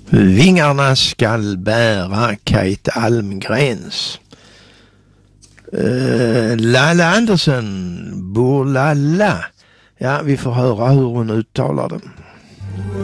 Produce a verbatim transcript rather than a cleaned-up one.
Vingarna skall bära Kate Almgrens. Uh, Lalla Andersen, Borlalla. Ja, vi får höra hur hon uttalar den.